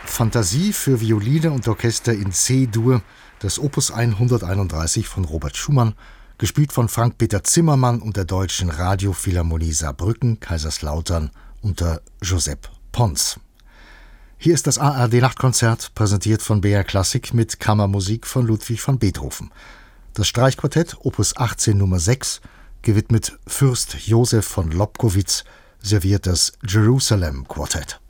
Fantasie für Violine und Orchester in C-Dur, das Opus 131 von Robert Schumann, gespielt von Frank-Peter Zimmermann und der Deutschen Radiophilharmonie Saarbrücken, Kaiserslautern unter Josep Pons. Hier ist das ARD-Nachtkonzert, präsentiert von BR Klassik mit Kammermusik von Ludwig van Beethoven. Das Streichquartett Opus 18 Nummer 6, gewidmet Fürst Josef von Lobkowitz, serviert das Jerusalem Quartett.